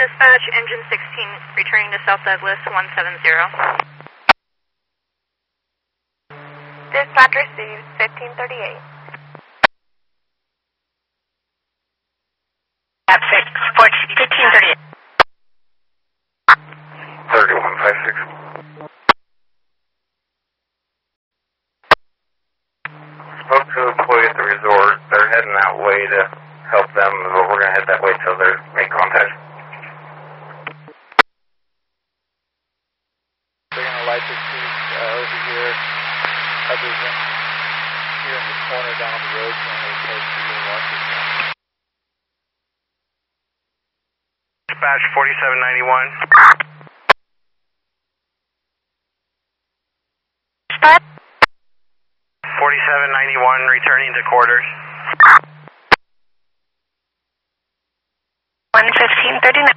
Dispatch, engine 16, returning to South Douglas 170. Dispatch received 1538. At 1538. 3156. Spoke to the employee at the resort. They're heading that way to help them, but we're going to head that way till they make contact. They're going to light this piece over here, other than here in the corner down on the road, and they're supposed to go watch this down. Dispatch 4791. Dispatch? 4791 returning to quarters. 11539.